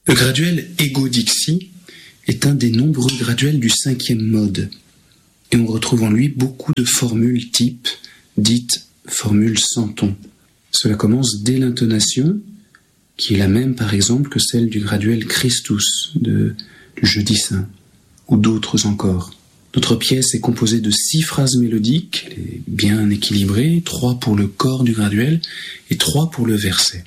Le graduel Ego-Dixi est un des nombreux graduels du 5e mode, et on retrouve en lui beaucoup de formules types, dites formules sans ton. Cela commence dès l'intonation, qui est la même par exemple que celle du graduel Christus du Jeudi Saint, ou d'autres encore. Notre pièce est composée de 6 phrases mélodiques, elle est bien équilibrée, 3 pour le corps du graduel et 3 pour le verset.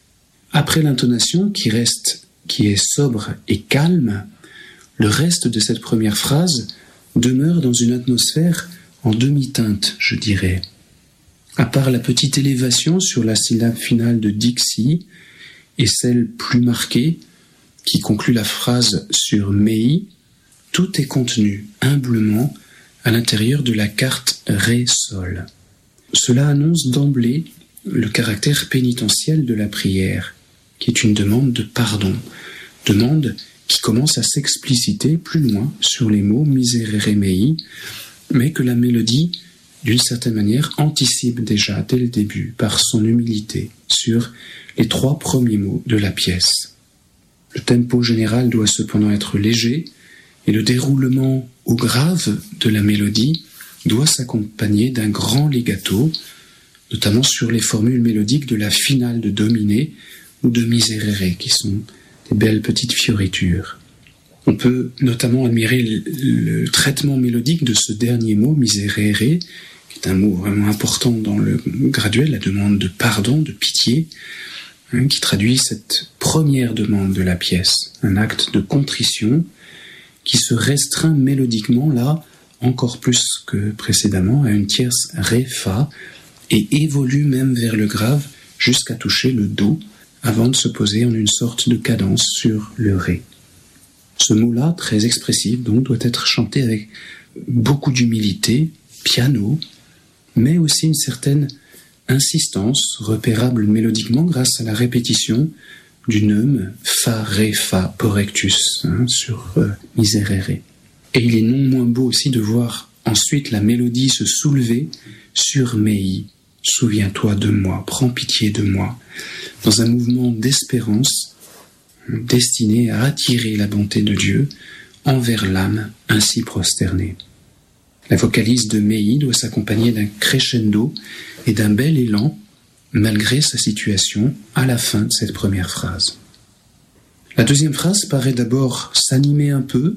Après l'intonation, qui est sobre et calme, le reste de cette première phrase demeure dans une atmosphère en demi-teinte, je dirais. À part la petite élévation sur la syllabe finale de Dixi et celle plus marquée qui conclut la phrase sur Mei, tout est contenu humblement à l'intérieur de la carte Ré-Sol. Cela annonce d'emblée le caractère pénitentiel de la prière, qui est une demande de pardon, demande qui commence à s'expliciter plus loin sur les mots Miserere Mei, mais que la mélodie, d'une certaine manière, anticipe déjà dès le début par son humilité sur les 3 premiers mots de la pièce. Le tempo général doit cependant être léger et le déroulement au grave de la mélodie doit s'accompagner d'un grand legato, notamment sur les formules mélodiques de la finale de Dominé ou de Miserere, qui sont des belles petites fioritures. On peut notamment admirer le traitement mélodique de ce dernier mot, Miserere, qui est un mot vraiment important dans le graduel, la demande de pardon, de pitié, qui traduit cette première demande de la pièce, un acte de contrition qui se restreint mélodiquement, là, encore plus que précédemment, à une tierce Ré-Fa, et évolue même vers le grave jusqu'à toucher le Do, avant de se poser en une sorte de cadence sur le Ré. Ce mot-là, très expressif, donc, doit être chanté avec beaucoup d'humilité, piano, mais aussi une certaine insistance, repérable mélodiquement grâce à la répétition du neum Fa, Ré, Fa, Porrectus, sur Miserere. Et il est non moins beau aussi de voir ensuite la mélodie se soulever sur Mei. Souviens-toi de moi, prends pitié de moi, dans un mouvement d'espérance destiné à attirer la bonté de Dieu envers l'âme ainsi prosternée. La vocalise de Mei doit s'accompagner d'un crescendo et d'un bel élan, malgré sa situation, à la fin de cette première phrase. La deuxième phrase paraît d'abord s'animer un peu,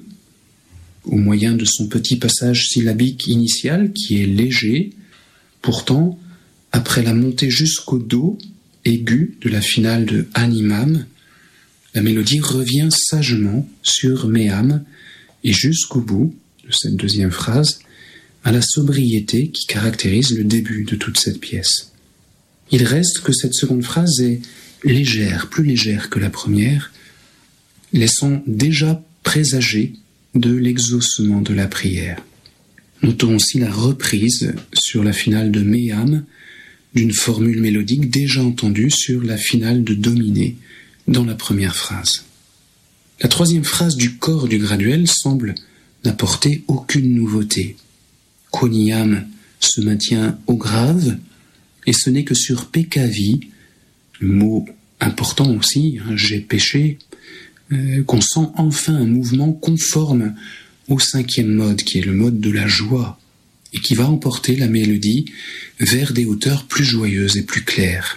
au moyen de son petit passage syllabique initial qui est léger. Pourtant, après la montée jusqu'au Do aigu de la finale de Animam, la mélodie revient sagement sur Meam et jusqu'au bout de cette deuxième phrase, à la sobriété qui caractérise le début de toute cette pièce. Il reste que cette seconde phrase est légère, plus légère que la première, laissant déjà présager de l'exaucement de la prière. Notons aussi la reprise sur la finale de Meam d'une formule mélodique déjà entendue sur la finale de Dominé dans la première phrase. La troisième phrase du corps du graduel semble n'apporter aucune nouveauté. Quoniam se maintient au grave, et ce n'est que sur Pekavi, le mot important aussi, j'ai péché, qu'on sent enfin un mouvement conforme au 5e mode, qui est le mode de la joie, et qui va emporter la mélodie vers des hauteurs plus joyeuses et plus claires.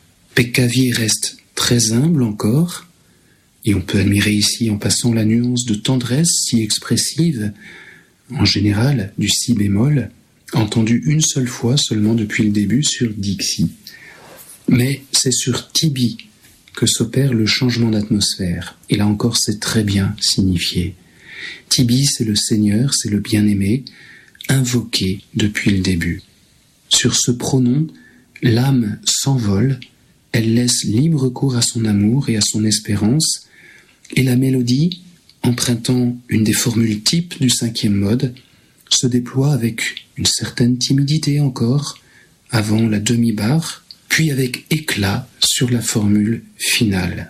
Pekavi reste très humble encore, et on peut admirer ici en passant la nuance de tendresse si expressive, en général du si bémol, entendu une seule fois seulement depuis le début sur Dixi. Mais c'est sur Tibi que s'opère le changement d'atmosphère, et là encore c'est très bien signifié. Tibi, c'est le Seigneur, c'est le bien-aimé, invoqué depuis le début. Sur ce pronom, l'âme s'envole, elle laisse libre cours à son amour et à son espérance, et la mélodie, empruntant une des formules types du 5e mode, se déploie avec une certaine timidité encore, avant la demi-barre, puis avec éclat sur la formule finale.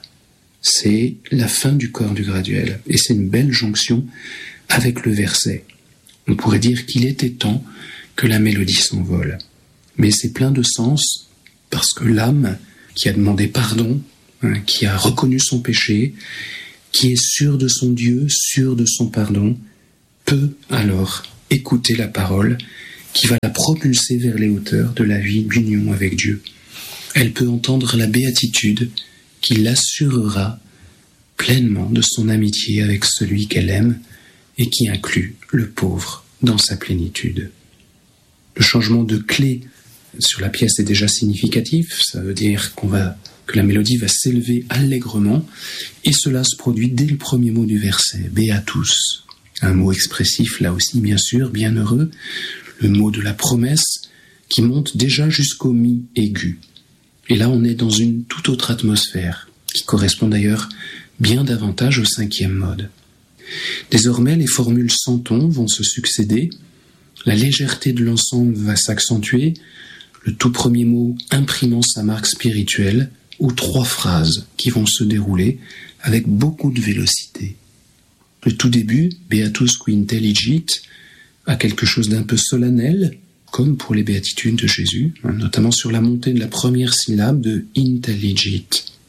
C'est la fin du corps du graduel, et c'est une belle jonction avec le verset. On pourrait dire qu'il était temps que la mélodie s'envole. Mais c'est plein de sens, parce que l'âme, qui a demandé pardon, qui a reconnu son péché, qui est sûr de son Dieu, sûr de son pardon, peut alors écouter la parole qui va la propulser vers les hauteurs de la vie d'union avec Dieu. Elle peut entendre la béatitude qui l'assurera pleinement de son amitié avec celui qu'elle aime et qui inclut le pauvre dans sa plénitude. Le changement de clé sur la pièce est déjà significatif, ça veut dire que la mélodie va s'élever allègrement, et cela se produit dès le premier mot du verset, Beatus. Un mot expressif là aussi, bien sûr, bienheureux, le mot de la promesse qui monte déjà jusqu'au mi aigu. Et là, on est dans une toute autre atmosphère, qui correspond d'ailleurs bien davantage au 5e mode. Désormais, les formules sans ton vont se succéder, la légèreté de l'ensemble va s'accentuer, le tout premier mot imprimant sa marque spirituelle, ou 3 phrases qui vont se dérouler avec beaucoup de vélocité. Le tout début, Beatus qui intelligit, a quelque chose d'un peu solennel, comme pour les béatitudes de Jésus, notamment sur la montée de la première syllabe de intelligit.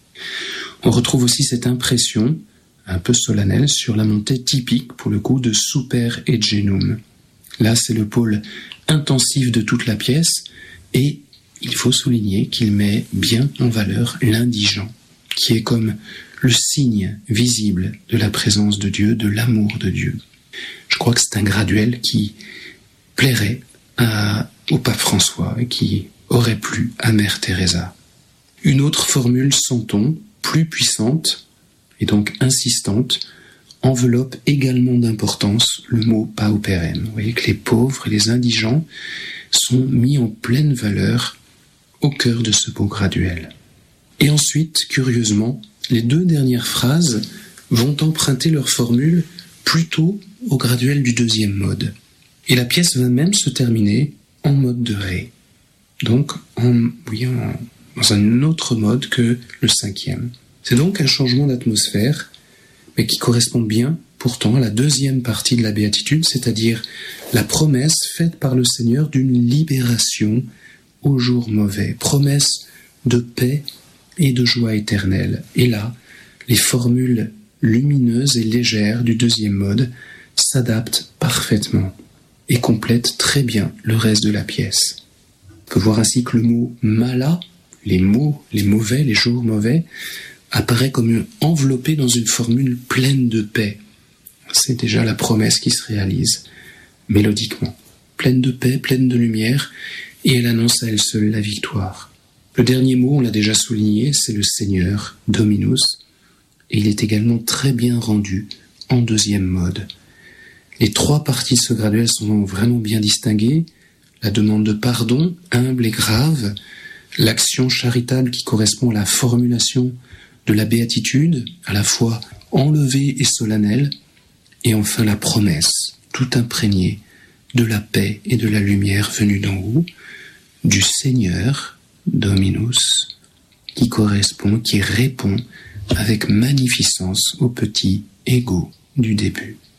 On retrouve aussi cette impression, un peu solennelle, sur la montée typique, pour le coup, de super et genum. Là, c'est le pôle intensif de toute la pièce, et il faut souligner qu'il met bien en valeur l'indigent, qui est comme le signe visible de la présence de Dieu, de l'amour de Dieu. Je crois que c'est un graduel qui plairait au pape François et qui aurait plu à Mère Teresa. Une autre formule sans ton, plus puissante et donc insistante, enveloppe également d'importance le mot pauperem. Vous voyez que les pauvres et les indigents sont mis en pleine valeur au cœur de ce beau graduel. Et ensuite, curieusement, les 2 dernières phrases vont emprunter leur formule plutôt au graduel du 2e mode. Et la pièce va même se terminer en mode de ré. Donc, dans un autre mode que le 5e. C'est donc un changement d'atmosphère, mais qui correspond bien pourtant à la 2e partie de la béatitude, c'est-à-dire la promesse faite par le Seigneur d'une libération au jour mauvais, promesse de paix et de joie éternelle. Et là, les formules lumineuses et légères du 2e mode s'adaptent parfaitement et complètent très bien le reste de la pièce. On peut voir ainsi que le mot mala, les mauvais, les jours mauvais, apparaît comme enveloppé dans une formule pleine de paix. C'est déjà la promesse qui se réalise mélodiquement. Pleine de paix, pleine de lumière, et elle annonce à elle seule la victoire. Le dernier mot, on l'a déjà souligné, c'est le Seigneur, Dominus, et il est également très bien rendu en 2e mode. Les 3 parties de ce graduel sont donc vraiment bien distinguées. La demande de pardon, humble et grave, l'action charitable qui correspond à la formulation de la béatitude, à la fois enlevée et solennelle, et enfin la promesse, tout imprégnée de la paix et de la lumière venue d'en haut, du Seigneur, Dominus, qui répond avec magnificence au petit ego du début.